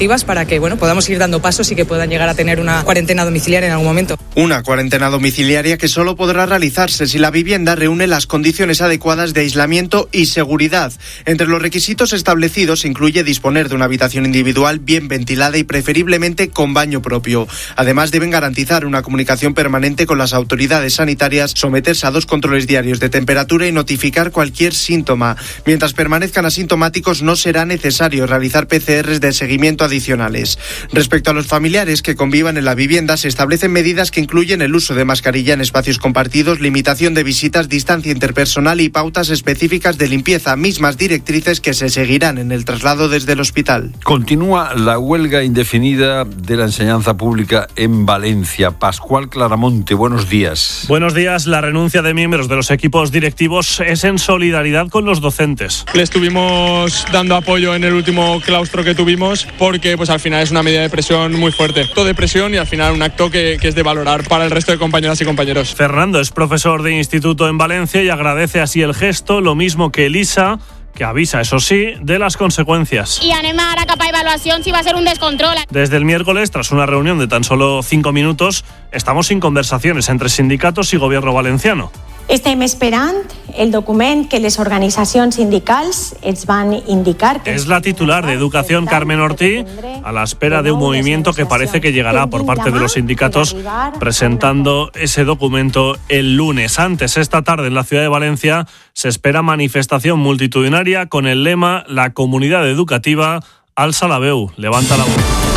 activas para que podamos ir dando pasos y que puedan llegar a tener una cuarentena domiciliaria en algún momento. Una cuarentena domiciliaria que solo podrá realizarse si la vivienda reúne las condiciones adecuadas de aislamiento y seguridad. Entre los requisitos establecidos incluye disponer de una habitación individual bien ventilada y preferiblemente con baño propio. Además, deben garantizar una comunicación permanente con las autoridades sanitarias, someterse a 2 controles diarios de temperatura y notificar cualquier síntoma. Mientras permanezcan asintomáticos, no será necesario realizar PCRs de seguimiento adicionales. Respecto a los familiares que convivan en la vivienda, se establecen medidas que incluyen el uso de mascarilla en espacios compartidos, limitación de visitas, distancia interpersonal y pautas específicas de limpieza, mismas directrices que se seguirán en el traslado desde el hospital. Continúa la huelga indefinida de la enseñanza pública en Valencia. Pascual Claramonte, buenos días. Buenos días. La renuncia de miembros de los equipos directivos es en solidaridad con los docentes. Le estuvimos dando apoyo en el último claustro que tuvimos porque al final es una medida de presión muy fuerte. Todo de presión y al final un acto que es de valorar para el resto de compañeras y compañeros. Fernando es profesor de instituto en Valencia y agradece así el gesto, lo mismo que Elisa, que avisa, eso sí, de las consecuencias. I anem ara cap a evaluación si va a ser un descontrol. Desde el miércoles, tras una reunión de tan solo 5 minutos, estamos sin conversaciones entre sindicatos y gobierno valenciano. Estem esperant el document que les organizacions sindicals ens van indicar. Es la titular de Educación, Carmen Ortí, a la espera de un movimiento que parece que llegará por parte de los sindicatos, presentando ese documento el lunes. Antes, esta tarde en la ciudad de Valencia, se espera manifestación multitudinaria con el lema «La comunidad educativa alza la veu, levanta la voz».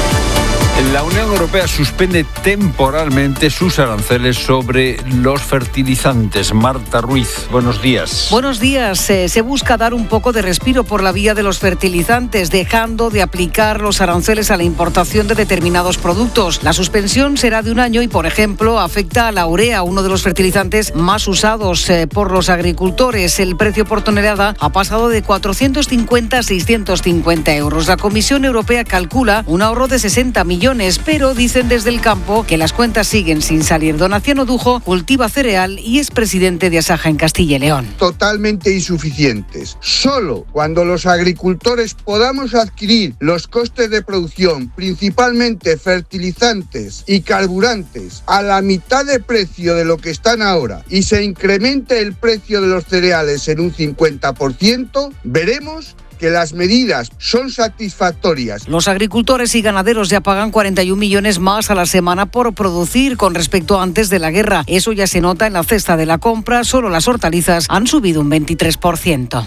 La Unión Europea suspende temporalmente sus aranceles sobre los fertilizantes. Marta Ruiz, buenos días. Buenos días. Se busca dar un poco de respiro por la vía de los fertilizantes, dejando de aplicar los aranceles a la importación de determinados productos. La suspensión será de 1 año y, por ejemplo, afecta a la urea, uno de los fertilizantes más usados por los agricultores. El precio por tonelada ha pasado de 450 a 650 euros. La Comisión Europea calcula un ahorro de 60 millones, pero dicen desde el campo que las cuentas siguen sin salir. Donaciano Dujo cultiva cereal y es presidente de Asaja en Castilla y León. Totalmente insuficientes. Solo cuando los agricultores podamos adquirir los costes de producción, principalmente fertilizantes y carburantes, a la mitad de precio de lo que están ahora y se incremente el precio de los cereales en un 50%, veremos que las medidas son satisfactorias. Los agricultores y ganaderos ya pagan 41 millones más a la semana por producir con respecto a antes de la guerra. Eso ya se nota en la cesta de la compra. Solo las hortalizas han subido un 23%.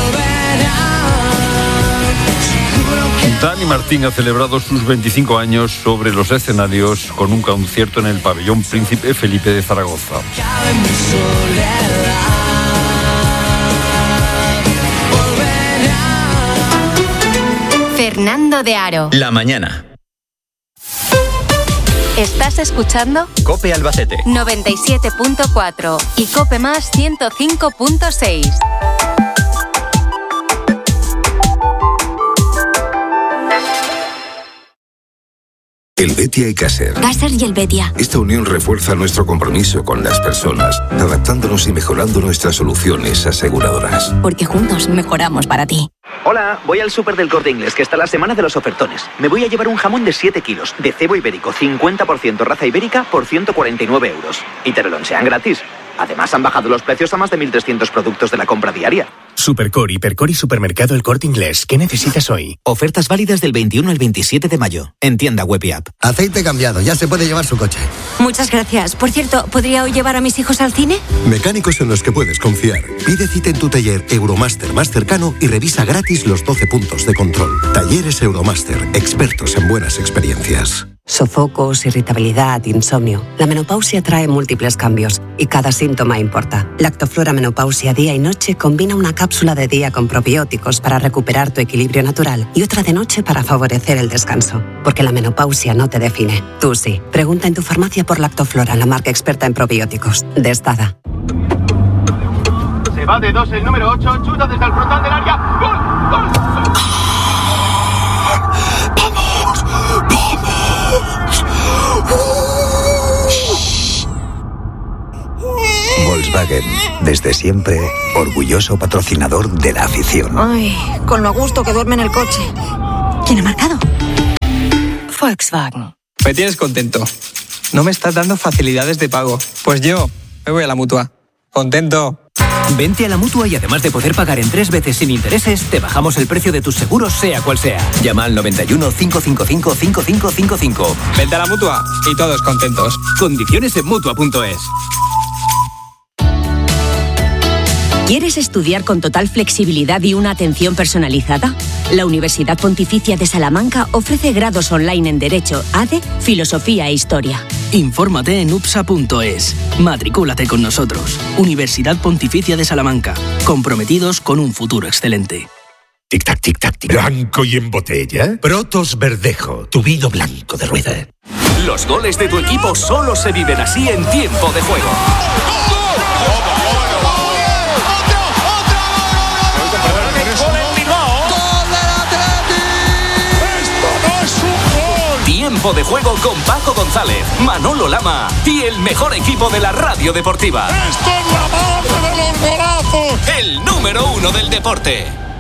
Dani Martín ha celebrado sus 25 años sobre los escenarios con un concierto en el pabellón Príncipe Felipe de Zaragoza. Fernando de Aro. La mañana. ¿Estás escuchando? COPE Albacete 97.4 y COPE Más 105.6. El Betia y Caser. Caser y el Betia. Esta unión refuerza nuestro compromiso con las personas, adaptándonos y mejorando nuestras soluciones aseguradoras. Porque juntos mejoramos para ti. Hola, voy al súper del Corte Inglés, que está la semana de los ofertones. Me voy a llevar un jamón de 7 kilos, de cebo ibérico, 50% raza ibérica, por 149 euros. Y te lo lonchean gratis. Además, han bajado los precios a más de 1.300 productos de la compra diaria. Supercor, Hipercor y Supermercado El Corte Inglés. ¿Qué necesitas hoy? Ofertas válidas del 21 al 27 de mayo. En tienda web y app. Aceite cambiado, ya se puede llevar su coche. Muchas gracias. Por cierto, ¿podría hoy llevar a mis hijos al cine? Mecánicos en los que puedes confiar. Pide cita en tu taller Euromaster más cercano y revisa gratis los 12 puntos de control. Talleres Euromaster, expertos en buenas experiencias. Sofocos, irritabilidad, insomnio. La menopausia trae múltiples cambios y cada síntoma importa. Lactoflora Menopausia Día y Noche combina una cápsula de día con probióticos para recuperar tu equilibrio natural y otra de noche para favorecer el descanso. Porque la menopausia no te define. Tú sí. Pregunta en tu farmacia por Lactoflora, la marca experta en probióticos. De Estada. Se va de 2 el número 8, chuta desde el frontal del área. ¡Gol! ¡Gol! Volkswagen, desde siempre, orgulloso patrocinador de la afición. Ay, con lo a gusto que duerme en el coche. ¿Quién ha marcado? Volkswagen. Me tienes contento. No me estás dando facilidades de pago. Pues yo me voy a la Mutua. Contento. Vente a la Mutua y además de poder pagar en 3 veces sin intereses, te bajamos el precio de tus seguros sea cual sea. Llama al 91 555 5555. Vente a la Mutua y todos contentos. Condiciones en Mutua.es. ¿Quieres estudiar con total flexibilidad y una atención personalizada? La Universidad Pontificia de Salamanca ofrece grados online en Derecho, ADE, Filosofía e Historia. Infórmate en upsa.es. Matricúlate con nosotros. Universidad Pontificia de Salamanca. Comprometidos con un futuro excelente. Tic-tac, tic-tac, tic. ¿Blanco y en botella? Protos Verdejo, tu vino blanco de rueda. Los goles de tu equipo solo se viven así en tiempo de juego. Tiempo de juego con Paco González, Manolo Lama y el mejor equipo de la radio deportiva. ¡Esto es la madre de los golazos! El número 1 del deporte.